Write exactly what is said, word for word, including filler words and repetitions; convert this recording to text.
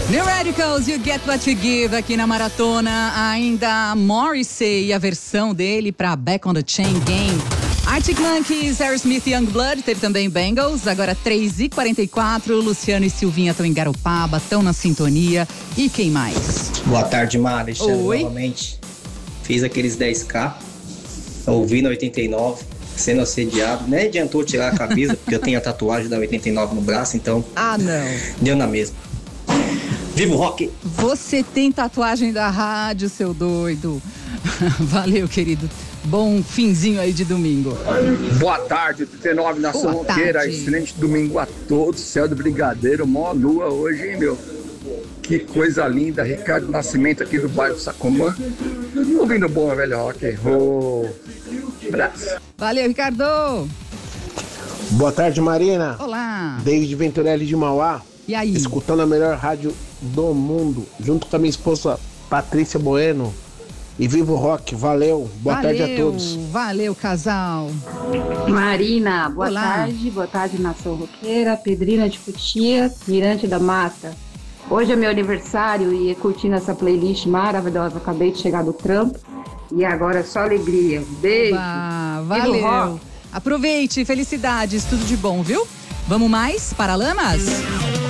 New Radicals, You Get What You Give aqui na Maratona. Ainda Morrissey e a versão dele pra Back on the Chain Gang. Arctic Monkeys, Aerosmith e Youngblood, teve também Bangles. Agora três e quarenta e quatro, Luciano e Silvinha estão em Garopaba, estão na sintonia. E quem mais? Boa tarde, Mar. Alexandre, Oi. novamente. Fiz aqueles dez K, ouvi na oitenta e nove, sendo assediado. Nem adiantou tirar a camisa, porque eu tenho a tatuagem da oitenta e nove no braço, então... Ah, não. Deu na mesma. Viva o rock! Você tem tatuagem da rádio, seu doido. Valeu, querido. Bom finzinho aí de domingo. Boa tarde, oitenta e nove, Nação Boa Roqueira. tarde. Excelente domingo a todos. Céu do Brigadeiro, mó lua hoje, hein, meu? Que coisa linda. Ricardo Nascimento aqui do bairro Sacomã. Ouvindo bom, velho rock. Oh. Abraço. Valeu, Ricardo. Boa tarde, Marina. Olá. David Venturelli de Mauá. E aí? Escutando a melhor rádio do mundo, junto com a minha esposa Patrícia Bueno. E viva o rock, valeu, boa Valeu, tarde a todos. Valeu, casal. Marina, boa Olá. tarde, boa tarde, Nação Roqueira, Pedrina de Cutia, Mirante da Mata. Hoje é meu aniversário e curtindo essa playlist maravilhosa, acabei de chegar do trampo e agora é só alegria. Beijo. Oba, Viva o valeu. rock. Aproveite, felicidades, tudo de bom, viu? Vamos mais? Paralamas?